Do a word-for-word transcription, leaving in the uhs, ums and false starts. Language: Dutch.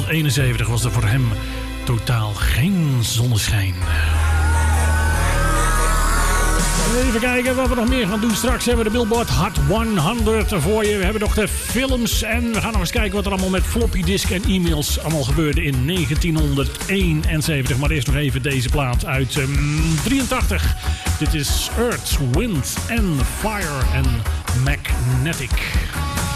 negentien eenenzeventig was er voor hem totaal geen zonneschijn. Even kijken wat we nog meer gaan doen. Straks hebben we de Billboard Hot honderd voor je. We hebben nog de films. En we gaan nog eens kijken wat er allemaal met floppy disk en e-mails allemaal gebeurde in negentien eenenzeventig. Maar eerst nog even deze plaat uit um, drieëntachtig. Dit is Earth, Wind and Fire en Magnetic.